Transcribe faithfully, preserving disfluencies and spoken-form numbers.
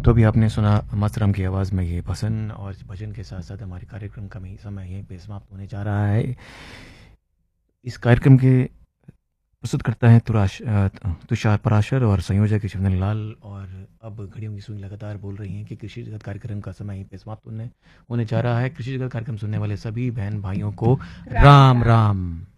तो अभी आपने सुना मस्तराम की आवाज़ में ये भजन, और भजन के साथ साथ हमारे कार्यक्रम का भी समय यहीं पे समाप्त होने जा रहा है। इस कार्यक्रम के प्रस्तुत करता है तुराश अ, तुषार पराशर और संयोजक चंदन लाल। और अब घड़ियों की सुई लगातार बोल रही हैं कि कृषि जगत कार्यक्रम का समय यहीं पे समाप्त होने होने जा रहा है। कृषि जगत कार्यक्रम सुनने वाले सभी बहन भाइयों को राम राम राम। राम।